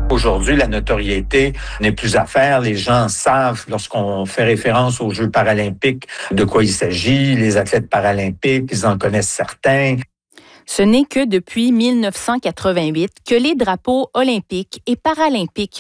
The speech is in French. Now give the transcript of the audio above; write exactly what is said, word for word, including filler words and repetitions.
Aujourd'hui, la notoriété n'est plus à faire. Les gens savent, lorsqu'on fait référence aux Jeux paralympiques, de quoi il s'agit. Les athlètes paralympiques, ils en connaissent certains. Ce n'est que depuis mille neuf cent quatre-vingt-huit que les drapeaux olympiques et paralympiques